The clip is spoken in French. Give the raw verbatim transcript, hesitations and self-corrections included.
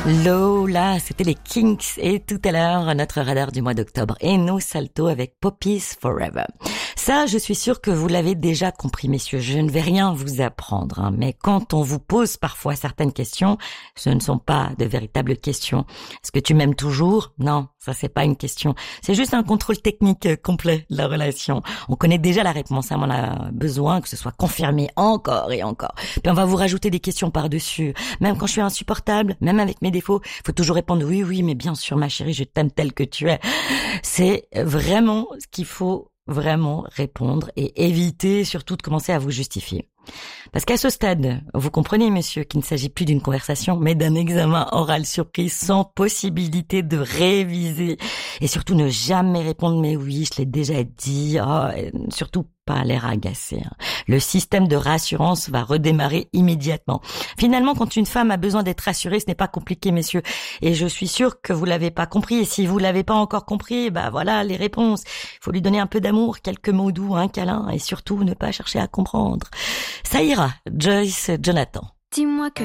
Lola, c'était les Kinks et tout à l'heure, notre radar du mois d'octobre et nos saltos avec Poppies Forever. Ça, je suis sûre que vous l'avez déjà compris, messieurs. Je ne vais rien vous apprendre, hein, mais quand on vous pose parfois certaines questions, ce ne sont pas de véritables questions. Est-ce que tu m'aimes toujours? Non, ça c'est pas une question. C'est juste un contrôle technique complet de la relation. On connaît déjà la réponse, hein, on a besoin que ce soit confirmé encore et encore. Puis on va vous rajouter des questions par-dessus. Même quand je suis insupportable, même avec mes défauts, faut toujours répondre oui, oui, mais bien sûr, ma chérie, je t'aime telle que tu es. C'est vraiment ce qu'il faut vraiment répondre et éviter surtout de commencer à vous justifier. Parce qu'à ce stade, vous comprenez, messieurs, qu'il ne s'agit plus d'une conversation, mais d'un examen oral surprise sans possibilité de réviser. Et surtout, ne jamais répondre « mais oui, je l'ai déjà dit oh, ». Surtout pas l'air agacé. Hein. Le système de rassurance va redémarrer immédiatement. Finalement, quand une femme a besoin d'être rassurée, ce n'est pas compliqué, messieurs. Et je suis sûre que vous l'avez pas compris. Et si vous l'avez pas encore compris, bah voilà les réponses. Il faut lui donner un peu d'amour, quelques mots doux, un câlin, et surtout ne pas chercher à comprendre. Ça ira, Joyce Jonathan. Dis-moi que